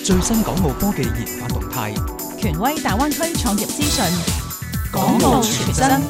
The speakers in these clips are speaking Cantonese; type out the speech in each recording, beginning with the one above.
最新港澳科技研發動態， 權威大灣區創業資訊， 港澳全真。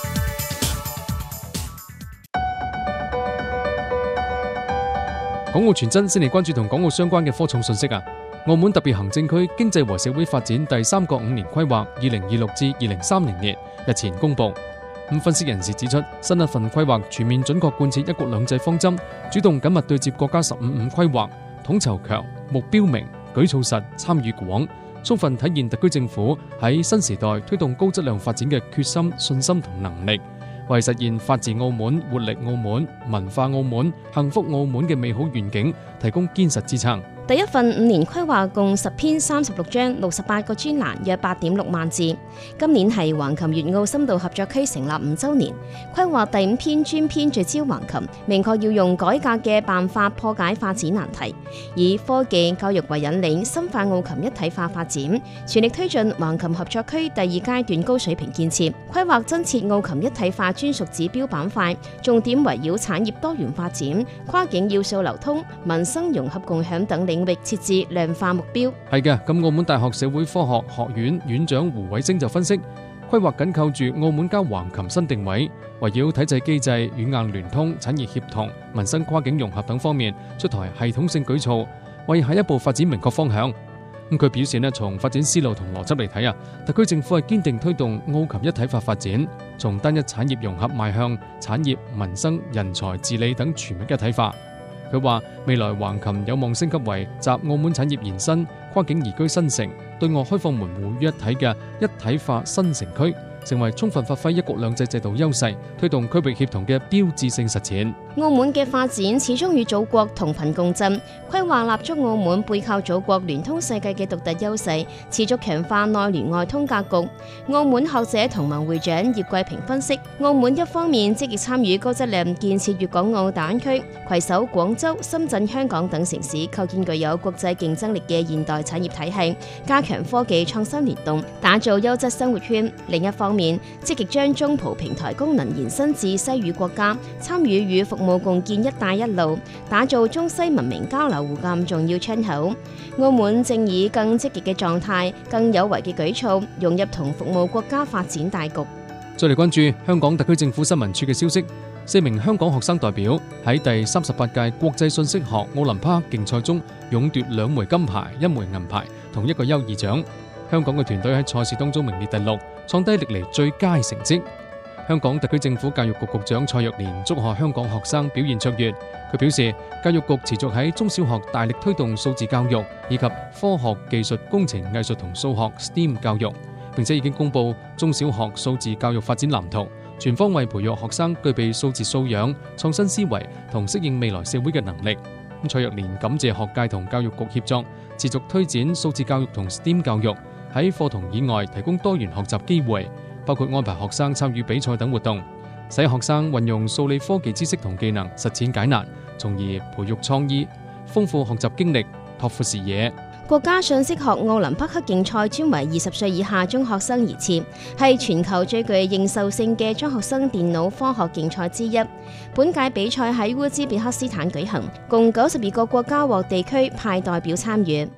港澳全真先嚟關注同港澳相關嘅科創信息啊！澳門特別行政區經濟和社會發展第3個5年規劃2026至2030年日前公布。分析人士指出，新一份規劃全面準確貫徹一國兩制方針，主動緊密對接國家15規劃，統籌強、目標明、舉措實、參與廣，充分體現特區政府喺新時代推動高質量發展嘅決心、信心同能力，為實現法治澳門、活力澳門、文化澳門、幸福澳門嘅美好願景提供堅實支撐。 第一份5年規劃共10篇36章68個專欄，約8.6萬字。今年係橫琴粵澳深度合作區成立5週年，規劃第5篇專篇聚焦橫琴，明確要用改革嘅辦法破解發展難題，以科技教育為引領，深化澳琴一體化發展，全力推進橫琴合作區第2階段高水平建設。規劃增設澳琴一體化專屬指標板塊，重點圍繞產業多元發展、跨境要素流通、民生融合共享等領域設置量化目標。係嘅，咁澳門大學社會科學學院院長胡偉星就分析，規劃緊扣住澳門加橫琴新定位，圍繞體制機制、軟硬聯通、產業協同、民生跨境融合等方面出台系統性舉措，為下一步發展明確方向。佢表示從發展思路同邏輯嚟睇特區政府係堅定推動澳琴一體化發展，從單一產業融合邁向產業、民生、人才、治理等全面一體化。佢話未來橫琴有望升級為集澳門產業延伸、跨境宜居新城、對外開放門戶於一體嘅一體化新城區，成為充分發揮一國兩制制度優勢，推動區域協同嘅標誌性實踐。澳門嘅發展始終與祖國同頻共振，規劃立足澳門背靠祖國、聯通世界嘅獨特優勢，持續強化內聯外通格局。澳門學者同盟會長葉桂平分析，澳門一方面積極參與高質量建設粵港澳大灣區，攜手廣州、深圳、香港等城市，構建具有國際競爭力嘅現代產業體系，加強科技創新聯動，打造優質生活圈。另一方面，積極將中葡平台功能延伸至西語國家，參與與服務共建一帶一路，打造中西文明交流互鑒重要窗口。澳門正以更積極嘅狀態、更有為嘅舉措，融入同服務國家發展大局。再嚟關注香港特區政府新聞處嘅消息，4名香港學生代表喺第38屆國際信息學奧林匹克競賽中勇奪2枚金牌、1枚銀牌同1個優異獎。香港嘅團隊喺賽事當中名列第6，創低歷嚟最佳成績。香港特區政府教育局局長蔡若蓮祝賀香港學生表現卓越。佢表示，教育局持續喺中小學大力推動數字教育以及科學、技術、工程、藝術同數學 STEAM 教育，並且已經公布中小學數字教育發展藍圖，全方位培育學生具備數字素養、創新思維同適應未來社會嘅能力。蔡若蓮感謝學界同教育局協作，持續推展數字教育同 STEAM 教育，喺課堂以外提供多元學習機會，包括安排學生參與比賽等活動，使學生運用數理科技知識同技能實踐解難，從而培育創意，豐富學習經歷，拓闊視野。國家信息學奧林匹克競賽專為20歲以下中學生而設，係全球最具認受性嘅中學生電腦科學競賽之一。本屆比賽喺烏茲別克斯坦舉行，共92個國家或地區派代表參與。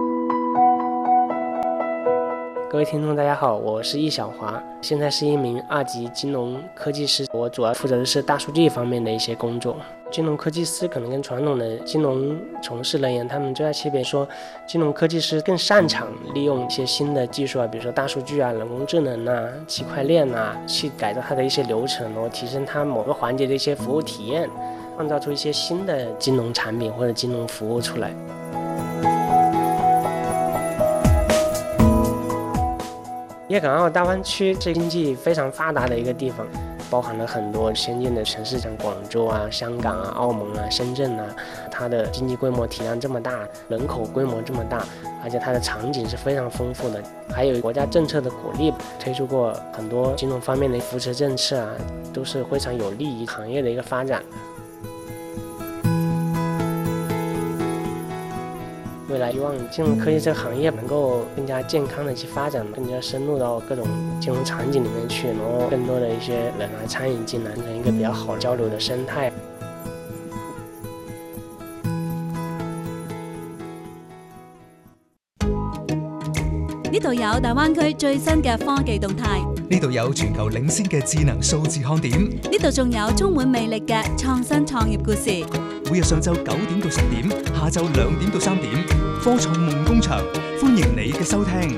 各位聽眾大家好，我是易小華，現在是一名2級金融科技師，我主要負責的是大數據方面的一些工作。金融科技師可能跟傳統的金融從事人員，他們最大區別說，金融科技師更擅長利用一些新的技術比如說大數據人工智能區塊鏈去改造它的一些流程，然後提升它某個環節的一些服務體驗，創造出一些新的金融產品或者金融服務出來。粵港澳大灣區是經濟非常發達的一個地方，包含了很多先進的城市，像廣州香港澳門深圳它的經濟規模體量這麼大，人口規模這麼大，而且它的場景是非常豐富的，還有國家政策的鼓勵，推出過很多金融方面的扶持政策都是非常有利於行業的一個發展。未來希望金融科技這個行業能夠更加健康的去發展，更加深入到各種金融場景裡面去，然後更多的一些人來參與進來，成一個比較好交流的生態。 呢度有大灣區最新嘅科技動態， 呢度有全球領先嘅智能數字看點， 呢度仲有充滿魅力嘅創新創業故事。 每日上晝9點到10點，下晝2點到3點，科創夢工場，歡迎你嘅收聽。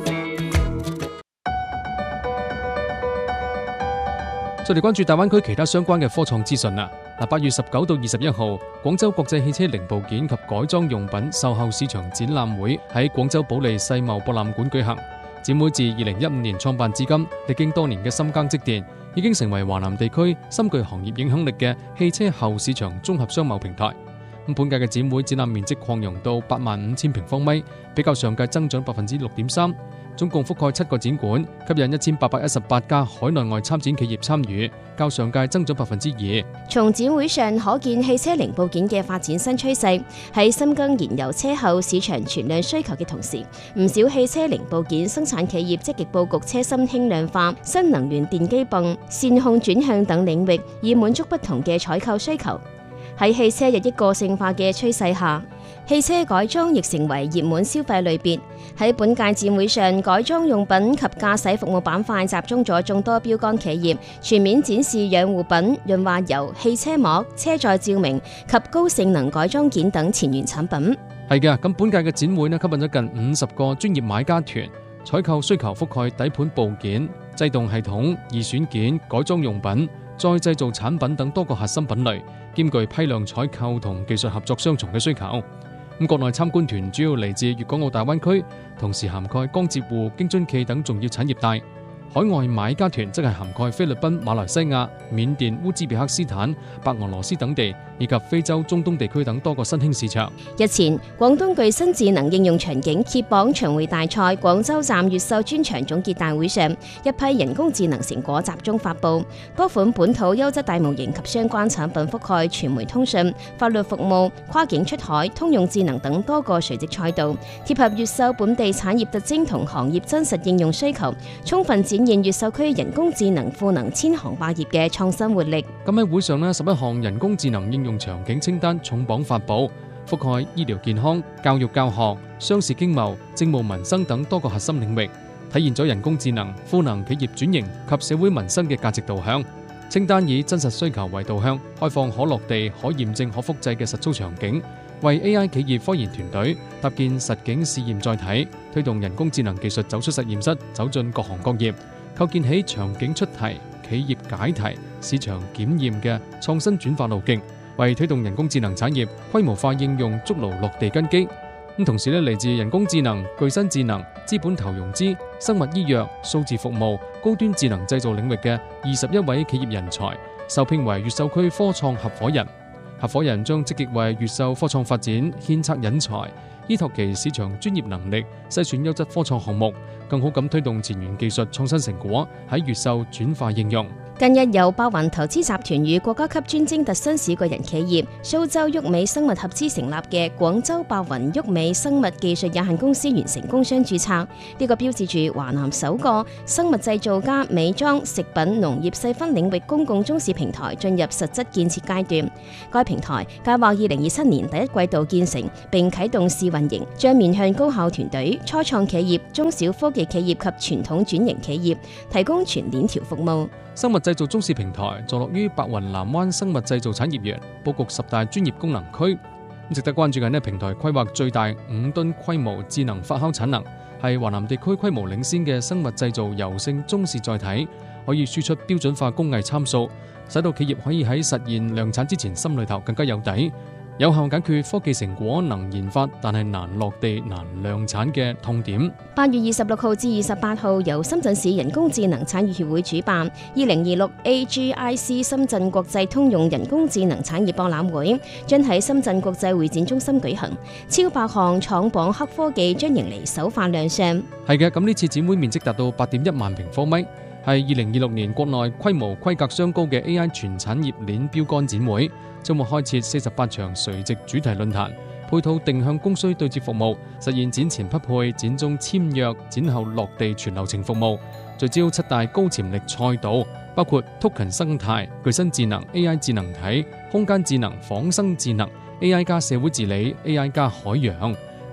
再嚟關注大灣區其他相關嘅科創資訊啦。8月19到21號，廣州國際汽車零部件及改裝用品售後市場展覽會喺廣州保利世貿博覽館舉行。展會自2015年創辦至今，歷經多年嘅深耕積澱，已經成為華南地區深具行業影響力嘅汽車後市場綜合商貿平台。本屆嘅展會展覽面積擴容到85000平方米，比較上屆增長6.3%。總共覆蓋7個展館，吸引1818家海內外參展企業參與，較上屆增長2%。 從展會上可見汽車零部件嘅發展新趨勢，喺深耕燃油車後市場存量需求嘅同時，唔少汽車零部件生產企業積極佈局車身輕量化、新能源電機泵、線控轉向等領域，以滿足不同嘅採購需求。喺汽車日益個性化嘅趨勢下，汽車改裝亦成為熱門消費類別。喺本屆展會上，改裝用品及駕駛服務板塊集中咗眾多標杆企業，全面展示養護品、潤滑油、汽車膜、車載照明及高性能改裝件等前沿產品。 係嘅，咁本屆嘅展會吸引咗近50個專業買家團，採購需求覆蓋底盤部件、制動系統、二選件、改裝用品、再製造產品等多個核心品類，兼具批量採購同技術合作雙重嘅需求。國內參觀團主要嚟自粵港澳大灣區，同時涵蓋江浙滬、京津冀等重要產業帶。海外買家團則係涵蓋菲律賓、馬來西亞、緬甸、烏茲別克斯坦、白俄羅斯等地，以及非洲、中東地區等多個新興市場。 日前，廣東具新智能應用場景揭榜巡迴大賽廣州站越秀專場總結大會上，一批人工智能成果集中發布，多款本土優質大模型及相關產品覆蓋傳媒通訊、法律服務、跨境出海、通用智能等多個垂直賽道，貼合越秀本地產業特徵同行業真實應用需求，充分展現越秀區人工智能賦能千行百業嘅創新活力。 咁喺會上11項人工智能應用場景清單重磅發布，覆蓋醫療健康、教育教學、商事經貿、政務民生等多個核心領域，體現咗人工智能賦能企業轉型及社會民生嘅價值導向。清單以真實需求為導向，開放可落地、可驗證、可複製嘅實操場景，為 AI 企業科研團隊搭建實景試驗載體，推動人工智能技術走出實驗室，走進各行各業，構建起場景出題、企業解題、市場檢驗嘅創新轉化路徑，為推動人工智能產業規模化應用築牢落地根基。同時嚟自人工智能、具身智能、資本投融資、生物醫藥、數字服務、高端智能製造領域嘅21位企業人才，受聘為越秀區科創合夥人。合夥人將積極為越秀科創發展獻策引才，依託其市場專業能力，篩選優質科創項目，更好咁推動前沿技術創新成果喺越秀轉化應用。 近日由白雲投資集團與國家級專精特新市個人企業蘇州旭美生物合資成立嘅廣州白雲旭美生物技術有限公司完成工商註冊，呢個標誌住華南首個生物製造加美妝、食品、農業細分領域公共中試平台進入實質建設階段。該平台計劃2027年第一季度建成並啟動試運營，將面向高校團隊、初創企業、中小科技企業及傳統轉型企業提供全鏈條服務。 生物製造中試平台坐落於白雲南灣生物製造產業園，佈局10大專業功能區。值得關注嘅平台規劃最大5噸規模智能發酵產能，係華南地區規模領先嘅生物製造柔性中試載體，可以輸出標準化工藝參數，使到企業可以喺實現量產之前心裏頭更加有底。有效解決科技成果能研發但係難落地、難量產嘅痛點。 8月26號至28號由深圳市人工智能產業協會主辦2026 AGIC 深圳國際通用人工智能產業博覽會，將喺深圳國際會展中心舉行，超100項闖榜黑科技將迎嚟首發亮相。 係嘅，咁呢次展會面積達到8.1萬平方米，係2026年國內規模規格相高嘅 AI 全產業鏈標杆展會。將會開設48場垂直主題論壇，配套定向供需對接服務，實現展前匹配、展中簽約、展後落地全流程服務。聚焦7大高潛力賽道，包括 Token 生態、具身智能、AI 智能體、空間智能、仿生智能、AI 加社會治理、AI 加海洋。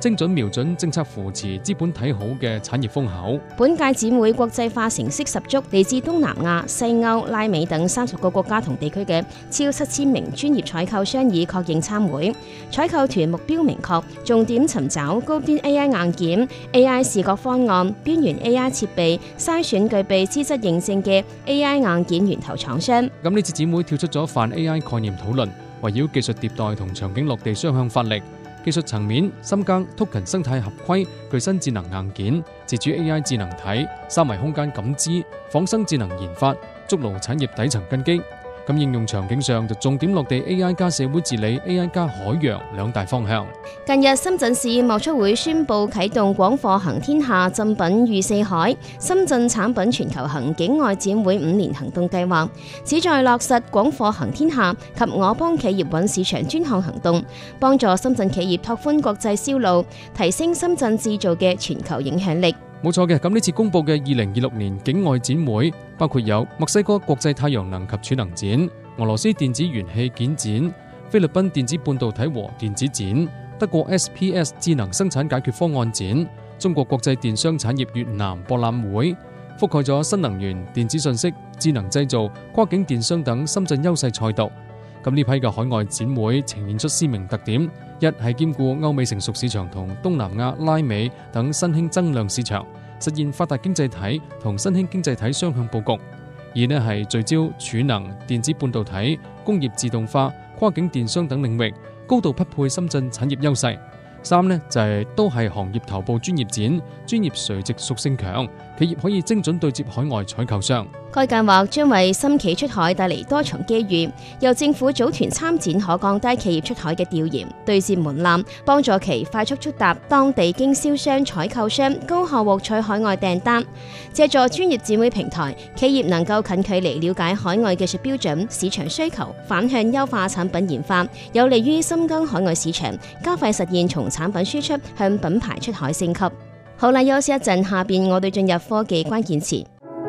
精準瞄準政策扶持資本睇好嘅產業風口。 本屆展會國際化成色十足，嚟自東南亞、西歐、拉美等30個國家同地區嘅超7000名專業採購商已確認參會。採購團目標明確，重點尋找高端 AI 硬件、AI 視覺方案、邊緣 AI 設備，篩選具備資質認證嘅 AI 硬件源頭廠商。 咁呢次展會跳出咗泛 AI 概念討論，圍繞技術迭代同場景落地雙向發力。技術層面，深耕 Token 生態合規、具身智能硬件、自主 AI 智能體、三維空間感知、仿生智能研發，築牢產業底層根基。咁應用場景上就重點落地 AI 加社會治理、AI 加海洋兩大方向。 近日深圳市貿促會宣布啟動廣貨行天下鎮品譽四海深圳產品全球行境外展會5年行動計劃，旨在落實廣貨行天下及我幫企業揾市場專項行動，幫助深圳企業拓寬國際銷路，提升深圳製造嘅全球影響力。 冇錯嘅，咁呢次公布嘅2026年境外展會，包括有墨西哥國際太陽能及儲能展、俄羅斯電子元器件展、菲律賓電子半導體和電子展、德國 SPS 智能生產解決方案展、中國國際電商產業越南博覽會，覆蓋咗新能源、電子信息、智能製造、跨境電商等深圳優勢賽道。咁呢批嘅海外展會呈現出鮮明特點，一係兼顧歐美成熟市場同東南亞、拉美等新興增量市場，實現發達經濟體同新興經濟體雙向佈局；二呢係聚焦儲能、電子半導體、工業自動化、跨境電商等領域，高度匹配深圳產業優勢；三呢就係都係行業頭部專業展，專業垂直屬性強，企業可以精準對接海外採購商。 該計劃將為深企出海帶嚟多重機遇，由政府組團參展可降低企業出海嘅調研、對接門檻，幫助其快速觸達當地經銷商、採購商，高效獲取海外訂單。借助專業展會平台，企業能夠近距離了解海外技術標準、市場需求，反向優化產品研發，有利於深耕海外市場，加快實現從產品輸出向品牌出海升級。好啦，休息一陣，下邊我哋進入科技關鍵詞。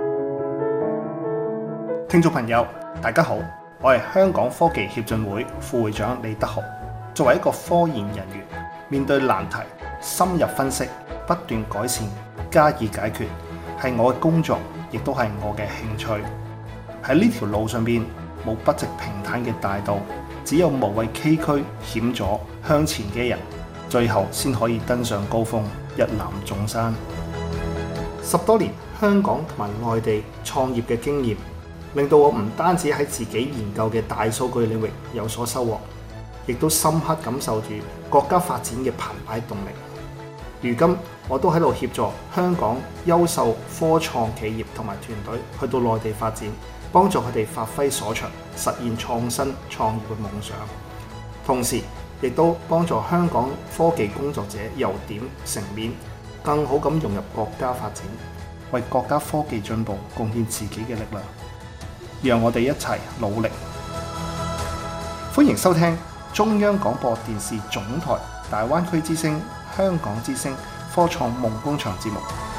聽眾朋友，大家好，我係香港科技協進會副會長李德豪。作為一個科研人員，面對難題，深入分析，不斷改善，加以解決，係我嘅工作，亦都係我嘅興趣。喺呢條路上邊，冇筆直平坦嘅大道，只有無畏崎嶇險阻向前嘅人，最後先可以登上高峰，一覽眾山。10多年香港同埋外地創業嘅經驗，令到我唔單止喺自己研究嘅大數據領域有所收穫，亦都深刻感受住國家發展嘅澎湃動力。如今我都喺度協助香港優秀科創企業同埋團隊去到內地發展，幫助佢哋發揮所長，實現創新創業嘅夢想。同時亦都幫助香港科技工作者由點成面，更好咁融入國家發展，為國家科技進步貢獻自己嘅力量。讓我哋一齊努力。歡迎收聽中央廣播電視總台大灣區之聲、香港之聲科創夢工場節目，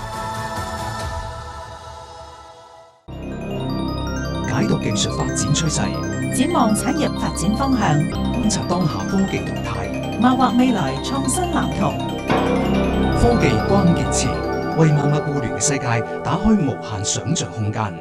解讀技術發展趨勢， 展望產業發展方向， 觀察當下科技動態， 謀劃未來創新藍圖。 科技關鍵詞，為萬物互聯嘅世界打開無限想像空間。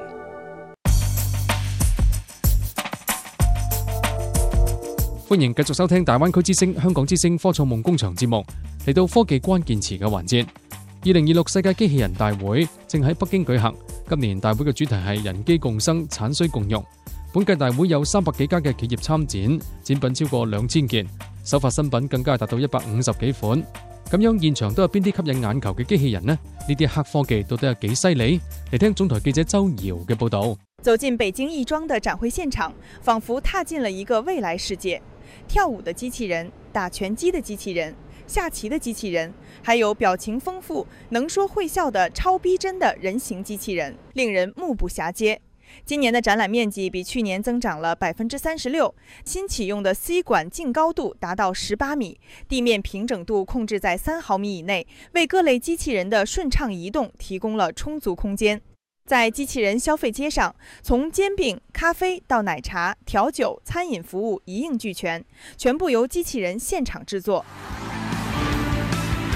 歡迎繼續收聽大灣區之聲、香港之聲科創夢工場節目，嚟到科技關鍵詞嘅環節。2026世界機器人大會正喺北京舉行，今年大會嘅主題係人機共生、產需共融。本屆大會有300幾家嘅企業參展，展品超過2000件，首發新品更加達到150幾款。咁樣現場都有邊啲吸引眼球嘅機器人呢？呢啲黑科技到底有幾犀利？嚟聽總台記者周瑤嘅報道。 走進北京亦莊的展會現場，仿佛踏進了一個未來世界。跳舞的機器人、打拳擊的機器人、下棋的機器人，還有表情豐富、能說會笑的超逼真的人形機器人，令人目不暇接。今年的展覽面積比去年增長了36%，新啟用的 C 管淨高度達到18米，地面平整度控制在3毫米以內，為各類機器人的順暢移動提供了充足空間。在機器人消費街上，從煎餅、咖啡到奶茶、調酒、餐飲服務一應俱全，全部由機器人現場製作。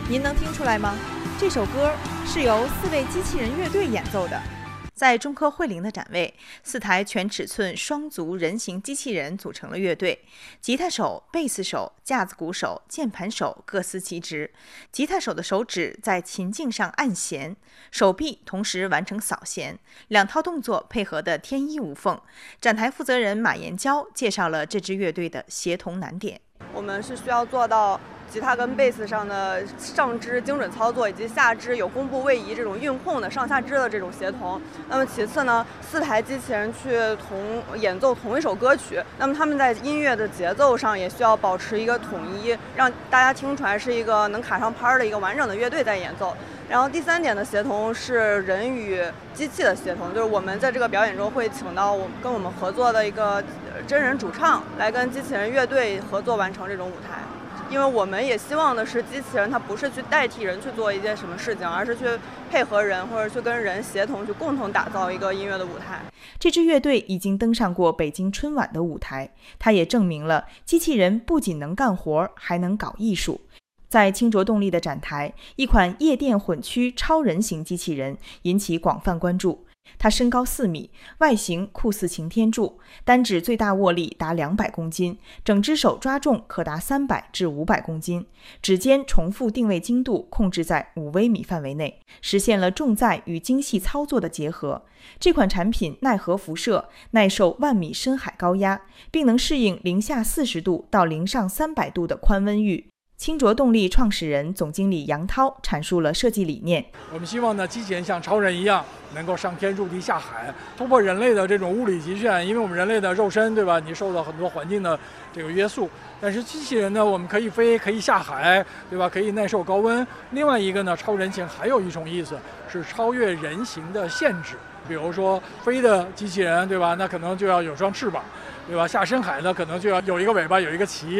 您能听出来吗？这首歌是由4位机器人乐队演奏的。在中科汇灵的展位，4台全尺寸双足人形机器人组成了乐队，吉他手、贝斯手、架子鼓手、键盘手各司其职。吉他手的手指在琴颈上按弦，手臂同时完成扫弦，2套动作配合得天衣无缝。展台负责人马延娇介绍了这支乐队的协同难点。 我们是需要做到吉他跟贝斯上的上肢精准操作，以及下肢有弓步位移这种运控的上下肢的这种协同。那么其次呢，4台机器人去演奏同一首歌曲，那么他们在音乐的节奏上也需要保持一个统一，让大家听出来是一个能卡上拍的一个完整的乐队在演奏。然后第3点的协同是人与机器的协同，就是我们在这个表演中会请到跟我们合作的一个真人主唱来跟机器人乐队合作完成这种舞台。因为我们也希望的是机器人它不是去代替人去做一件什么事情，而是去配合人或者去跟人协同，去共同打造一个音乐的舞台。 这支乐队已经登上过北京春晚的舞台，它也证明了机器人不仅能干活，还能搞艺术。在清浊动力的展台，一款夜电混驱超人型机器人引起广泛关注。它身高4米，外形酷似擎天柱，单指最大握力达200公斤，整只手抓重可达300至500公斤，指尖重复定位精度控制在5微米范围内，实现了重载与精细操作的结合。这款产品耐核辐射，耐受10000米深海高压，并能适应零下40度到零上300度的宽温域。清浊动力创始人、总经理杨涛阐述了设计理念。 我们希望呢，机器人像超人一样，能够上天入地下海，突破人类的这种物理极限。因为我们人类的肉身，对吧？你受到很多环境的这个约束，但是机器人呢，我们可以飞，可以下海，对吧？可以耐受高温。另外一个呢，超人形还有一种意思是超越人形的限制。比如说飞的机器人，对吧？那可能就要有双翅膀，对吧？下深海呢，可能就要有一个尾巴，有一个鳍。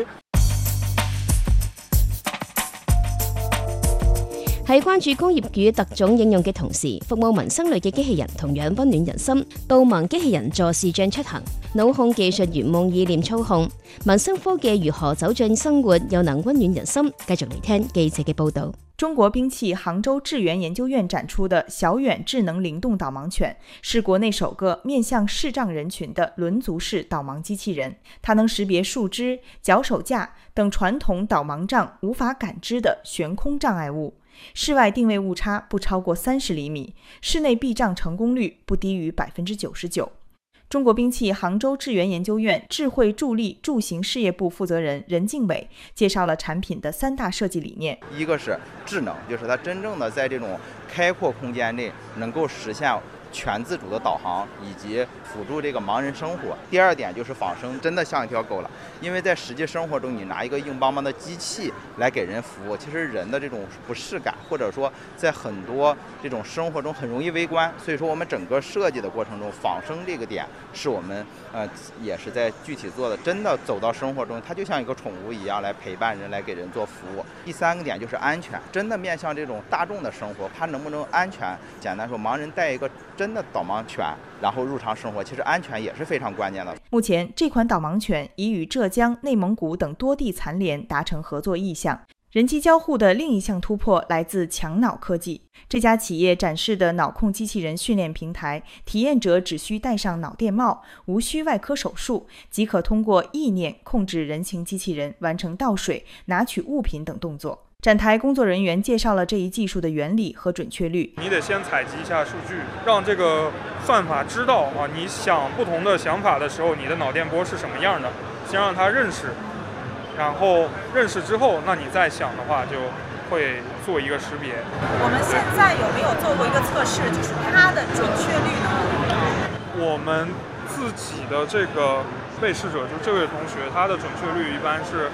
喺關注工業與特種應用嘅同時，服務民生類嘅機器人同樣溫暖人心。導盲機器人助視像出行，腦控技術圓夢意念操控，民生科技如何走進生活，又能溫暖人心？繼續嚟聽記者嘅報導。 中國兵器杭州智源研究院展出的小遠智能靈動導盲犬是國內首個面向視障人群的輪足式導盲機器人，它能識別樹枝、腳手架等傳統導盲杖無法感知的懸空障礙物。室外定位誤差不超過30厘米，室內避障成功率不低於99%。中國兵器杭州智源研究院智慧助力助行事業部負責人任敬偉介紹了產品的3大設計理念。 一個是智能，就是它真正的在這種開闊空間內能夠實現全自主的導航以及輔助這個盲人生活。第二點就是仿生真的像一條狗了，因為在實際生活中你拿一個硬邦邦的機器來給人服務，其實人的這種不適感或者說在很多這種生活中很容易圍觀，所以說我們整個設計的過程中仿生這個點是我們也是在具體做的，真的走到生活中它就像一個寵物一樣來陪伴人，來給人做服務。第三個點就是安全，真的面向這種大眾的生活，它能不能安全？簡單說，盲人帶一個真的導盲犬然後日常生活，其實安全也是非常關鍵的。 目前這款導盲犬已與浙江、內蒙古等多地殘聯達成合作意向。人機交互的另一項突破來自強腦科技。這家企業展示的腦控機器人訓練平台，體驗者只需戴上腦電帽，無需外科手術，即可通過意念控制人形機器人完成倒水、拿取物品等動作。展台工作人員介紹了這一技術的原理和準確率。 你得先採集一下數據，讓這個算法知道啊，你想不同的想法的時候，你的腦電波是什麼樣的，先讓它認識，然後認識之後，那你再想的話就會做一個識別。 我們現在有沒有做過一個測試，就是它的準確率呢？ 我們自己的這個被試者，就這位同學，他的準確率一般是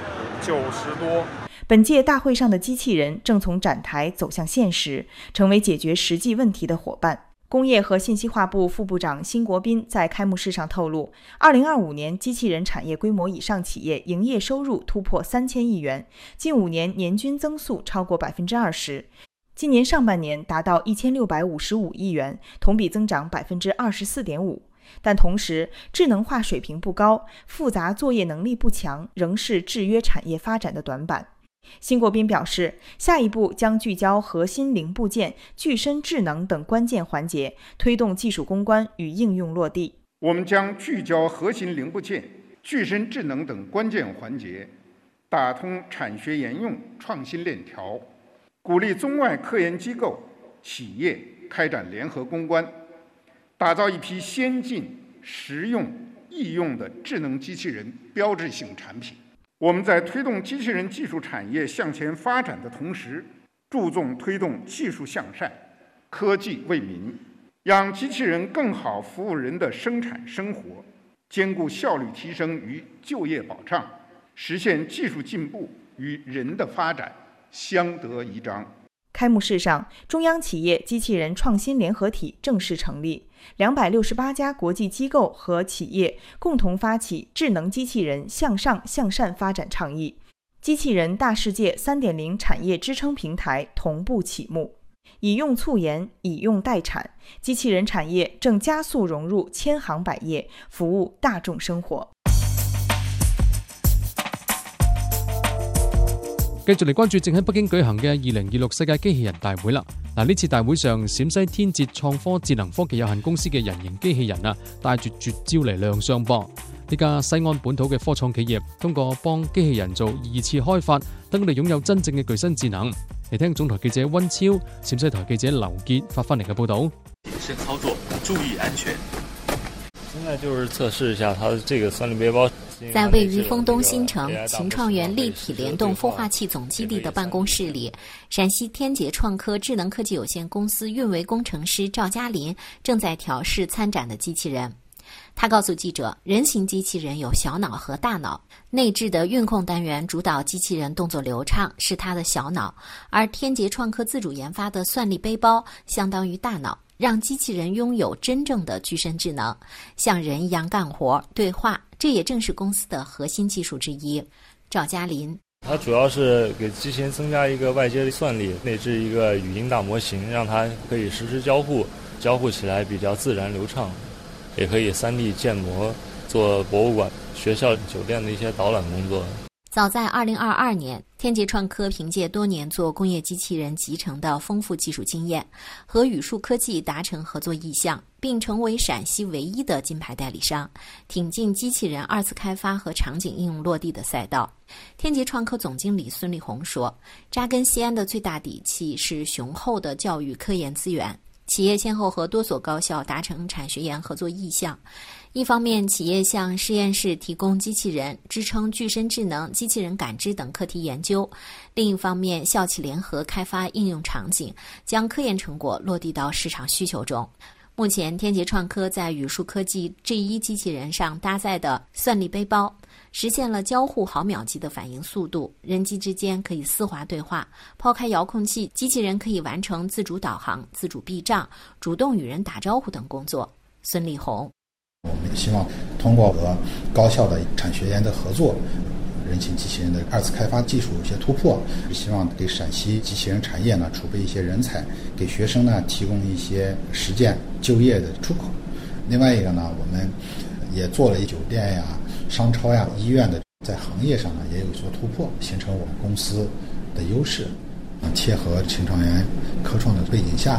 90多。 本屆大會上的機器人正從展台走向現實，成為解決實際問題的夥伴。工業和信息化部副部長辛國斌在開幕式上透露，2025年機器人產業規模以上企業營業收入突破3000億元，近5年年均增速超過20%。今年上半年達到1655億元，同比增長24.5%。但同時，智能化水平不高，複雜作業能力不強，仍是制約產業發展的短板。 辛国斌表示，下一步将聚焦核心零部件、具身智能等关键环节，推动技术攻关与应用落地。 我们将聚焦核心零部件、具身智能等关键环节，打通产学研用创新链条，鼓励中外科研机构、企业开展联合攻关，打造一批先进、实用、易用的智能机器人标志性产品。我们在推动机器人技术产业向前发展的同时，注重推动技术向善、科技为民，让机器人更好服务人的生产生活，兼顾效率提升与就业保障，实现技术进步与人的发展相得益彰。 开幕式上，中央企业机器人创新联合体正式成立，268家国际机构和企业共同发起智能机器人向上向善发展倡议，机器人大世界 3.0 产业支撑平台同步启幕。以用促研，以用代產，機器人產業正加速融入千行百業，服務大眾生活。 繼續嚟關注正喺北京舉行嘅2026世界機器人大會啦。呢次大會上，陝西天捷創科智能科技有限公司嘅人形機器人帶住絕招嚟亮相噃。呢家西安本土嘅科創企業通過幫機器人做2次開發，等佢哋擁有真正嘅具身智能。嚟聽總台記者溫超、陝西台記者劉傑發翻嚟嘅報導。 謹慎操作，注意安全。 現在就是測試一下它的這個算力背包。 在位於豐東新城秦創園立體聯動孵化器總基地的辦公室裡，陝西天捷創科智能科技有限公司運維工程師趙嘉林正在調試參展的機器人。他告訴記者，人形機器人有小腦和大腦，內置的運控單元主導機器人動作流暢，是它的小腦，而天捷創科自主研發的算力背包相當於大腦，讓機器人擁有真正的具身智能，像人一樣幹活、對話，這也正是公司的核心技術之一。趙嘉林， 它主要是給機器人增加一個外接的算力，內置一個語音大模型，讓它可以實時交互，交互起來比較自然流暢。也可以3D 建模，做博物館、學校、酒店的一些導覽工作。 早在2022年，天捷創科憑借多年做工業機器人集成的豐富技術經驗，和宇樹科技達成合作意向，並成為陝西唯一的金牌代理商，挺進機器人2次開發和場景應用落地的賽道。天捷創科總經理孫立紅說，扎根西安的最大底氣是雄厚的教育科研資源。企業先後和多所高校達成產學研合作意向，一方面企業向實驗室提供機器人支撐具身智能、機器人感知等課題研究，另一方面校企聯合開發應用場景，將科研成果落地到市場需求中。目前天捷創科在宇樹科技 G1 機器人上搭載的算力背包，實現了交互毫秒級的反應速度，人機之間可以絲滑對話，拋開遙控器，機器人可以完成自主導航、自主避障、主動與人打招呼等工作。孫立紅， 我們希望通過和高校的產學研的合作，人形機器人的2次開發技術有些突破，希望給陝西機器人產業呢儲備一些人才，給學生呢提供一些實踐就業的出口。另外一個呢，我們也做了酒店呀、商超呀、醫院的，在行業上呢也有所突破，形成我們公司的優勢。切合秦創園科創的背景下，